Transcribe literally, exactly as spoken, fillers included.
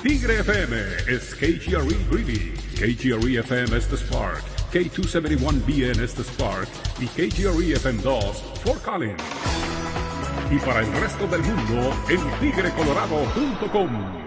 Tigre F M es K G R E Greeley, K G R E F M es The Spark, K doscientos setenta y uno B N es The Spark y K G R E F M dos Fort Collins. Y para el resto del mundo en tigre colorado punto com.